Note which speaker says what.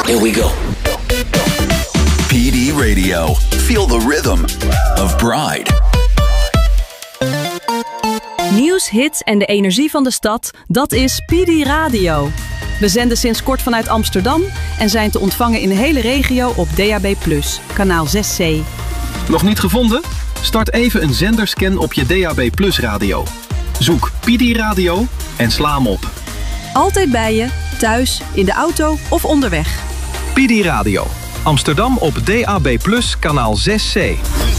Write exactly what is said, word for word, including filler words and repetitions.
Speaker 1: Here we go.
Speaker 2: P D Radio. Feel the rhythm of Pride.
Speaker 3: Nieuws, hits en de energie van de stad, dat is P D Radio. We zenden sinds kort vanuit Amsterdam en zijn te ontvangen in de hele regio op D A B plus, kanaal zes C.
Speaker 4: Nog niet gevonden? Start even een zenderscan op je D A B plus radio. Zoek P D Radio en sla hem op.
Speaker 3: Altijd bij je, thuis, in de auto of onderweg.
Speaker 4: P D Radio. Amsterdam op D A B plus, kanaal zes C.